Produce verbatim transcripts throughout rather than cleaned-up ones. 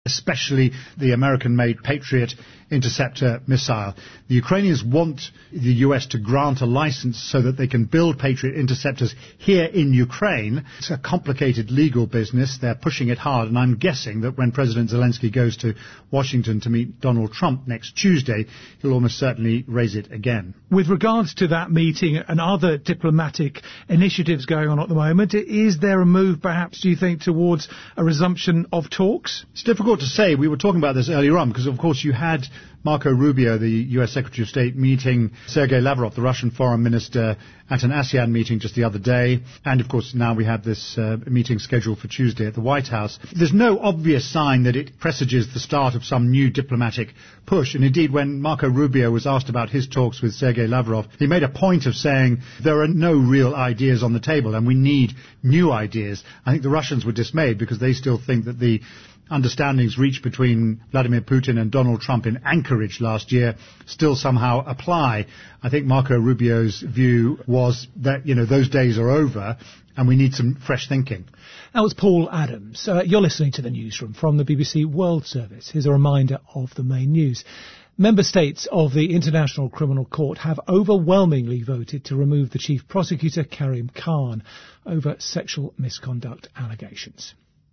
especially the American-made Patriot interceptor missile. The Ukrainians want the U S to grant a license so that they can build Patriot interceptors here in Ukraine. It's a complicated legal business. They're pushing it hard, and I'm guessing that when President Zelensky goes to Washington to meet Donald Trump next Tuesday, he'll almost certainly raise it again. With regards to that meeting and other diplomatic initiatives going on at the moment, is there a move, perhaps, do you think, towards a resumption of talks? It's difficult to say. We were talking about this earlier on because, of course, you had Marco Rubio, the U S Secretary of State, meeting Sergei Lavrov, the Russian foreign minister, at an ASEAN meeting just the other day. And, of course, now we have this uh, meeting scheduled for Tuesday at the White House. There's no obvious sign that it presages the start of some new diplomatic push. And, indeed, when Marco Rubio was asked about his talks with Sergei Lavrov, he made a point of saying there are no real ideas on the table and we need new ideas. I think the Russians were dismayed because they still think that the understandings reached between Vladimir Putin and Donald Trump in Anchorage last year still somehow apply. I think Marco Rubio's view was that, you know, those days are over and we need some fresh thinking. That was Paul Adams. Uh, you're listening to the Newsroom from the B B C World Service. Here's a reminder of the main news. Member states of the International Criminal Court have overwhelmingly voted to remove the Chief Prosecutor, Karim Khan, over sexual misconduct allegations.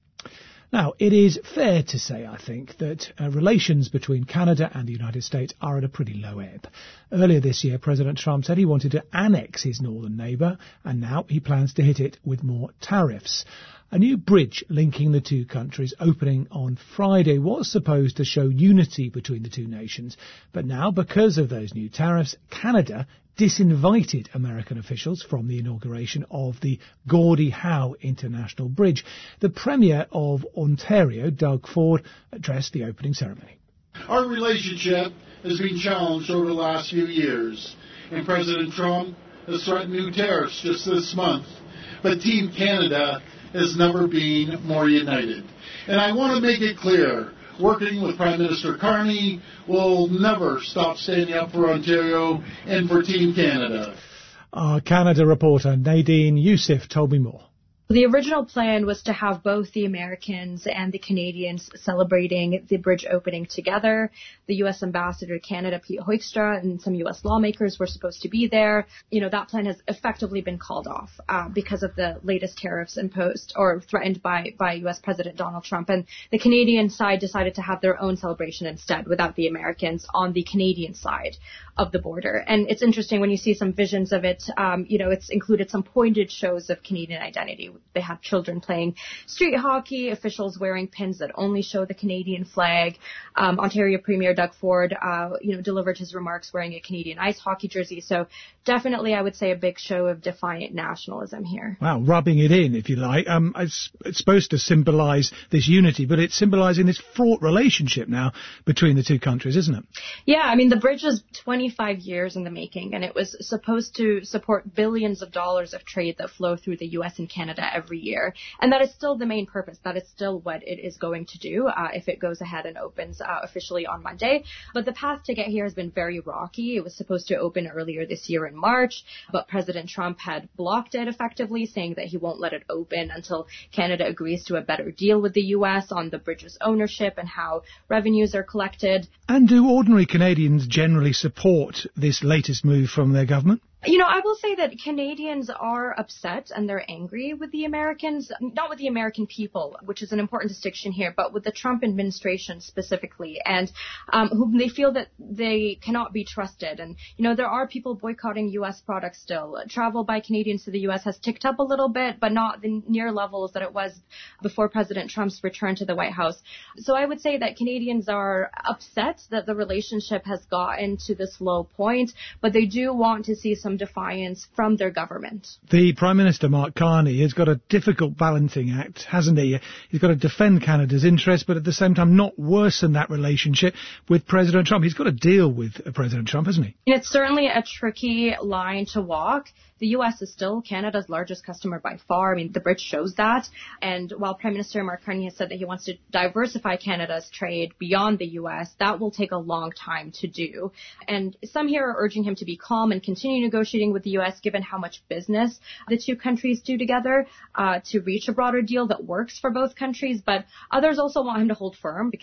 Now, it is fair to say, I think, that uh, relations between Canada and the United States are at a pretty low ebb. Earlier this year, President Trump said he wanted to annex his northern neighbour, and now he plans to hit it with more tariffs. A new bridge linking the two countries opening on Friday was supposed to show unity between the two nations, but now, because of those new tariffs, Canada disinvited American officials from the inauguration of the Gordie Howe International Bridge. The Premier of Ontario, Doug Ford, addressed the opening ceremony. Our relationship has been challenged over the last few years, and President Trump has threatened new tariffs just this month. But Team Canada has never been more united. And I want to make it clear, working with Prime Minister Carney, will never stop standing up for Ontario and for Team Canada. Our Canada reporter Nadine Youssef told me more. The original plan was to have both the Americans and the Canadians celebrating the bridge opening together. The U S ambassador to Canada, Pete Hoekstra, and some U S lawmakers were supposed to be there. You know, that plan has effectively been called off uh, because of the latest tariffs imposed or threatened by, by U S President Donald Trump. And the Canadian side decided to have their own celebration instead without the Americans on the Canadian side of the border. And it's interesting when you see some visions of it, um, you know, it's included some pointed shows of Canadian identity. They have children playing street hockey, officials wearing pins that only show the Canadian flag. Um, Ontario Premier Doug Ford, uh, you know, delivered his remarks wearing a Canadian ice hockey jersey. So definitely, I would say, a big show of defiant nationalism here. Wow, rubbing it in, if you like. Um, it's, it's supposed to symbolise this unity, but it's symbolising this fraught relationship now between the two countries, isn't it? Yeah, I mean, the bridge was twenty-five years in the making, and it was supposed to support billions of dollars of trade that flow through the U S and Canada every year. And that is still the main purpose. That is still what it is going to do uh, if it goes ahead and opens uh, officially on Monday. But the path to get here has been very rocky. It was supposed to open earlier this year in March, but President Trump had blocked it effectively, saying that he won't let it open until Canada agrees to a better deal with the U S on the bridge's ownership and how revenues are collected. And do ordinary Canadians generally support this latest move from their government? You know, I will say that Canadians are upset and they're angry with the Americans, not with the American people, which is an important distinction here, but with the Trump administration specifically, and um, whom they feel that they cannot be trusted. And, you know, there are people boycotting U S products still. Travel by Canadians to the U S has ticked up a little bit, but not the near levels that it was before President Trump's return to the White House. So I would say that Canadians are upset that the relationship has gotten to this low point, but they do want to see some defiance from their government. The Prime Minister, Mark Carney, has got a difficult balancing act, hasn't he? He's got to defend Canada's interests, but at the same time not worsen that relationship with President Trump. He's got to deal with President Trump, hasn't he? It's certainly a tricky line to walk. The U S is still Canada's largest customer by far. I mean, the bridge shows that. And while Prime Minister Mark Carney has said that he wants to diversify Canada's trade beyond the U S, that will take a long time to do. And some here are urging him to be calm and continue negotiating with the U S, given how much business the two countries do together, uh, to reach a broader deal that works for both countries. But others also want him to hold firm because